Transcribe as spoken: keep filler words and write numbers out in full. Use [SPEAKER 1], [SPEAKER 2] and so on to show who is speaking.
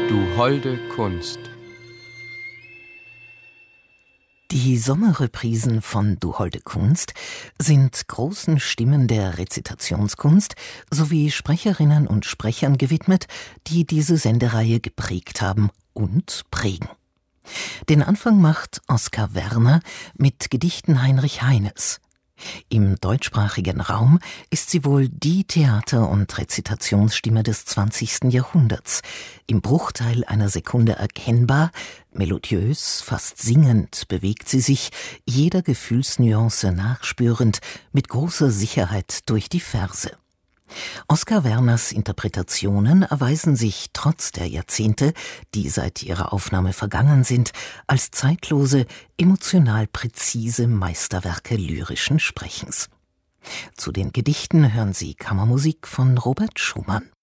[SPEAKER 1] Du holde Kunst.
[SPEAKER 2] Die Sommerreprisen von Du holde Kunst sind großen Stimmen der Rezitationskunst sowie Sprecherinnen und Sprechern gewidmet, die diese Sendereihe geprägt haben und prägen. Den Anfang macht Oskar Werner mit Gedichten Heinrich Heines. Im deutschsprachigen Raum ist sie wohl die Theater- und Rezitationsstimme des zwanzigsten Jahrhunderts, im Bruchteil einer Sekunde erkennbar, melodiös, fast singend bewegt sie sich, jeder Gefühlsnuance nachspürend, mit großer Sicherheit durch die Verse. Oskar Werners Interpretationen erweisen sich trotz der Jahrzehnte, die seit ihrer Aufnahme vergangen sind, als zeitlose, emotional präzise Meisterwerke lyrischen Sprechens. Zu den Gedichten hören Sie Kammermusik von Robert Schumann.